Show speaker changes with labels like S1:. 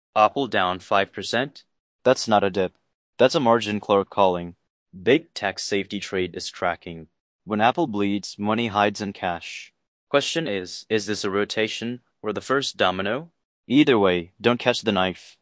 S1: Apple down 5%.
S2: That's not a dip. That's a margin clerk calling.
S1: Big tech safety trade is cracking.
S2: When Apple bleeds, money hides in cash.
S1: Question is this a rotation or the first domino?
S2: Either way, don't catch the knife.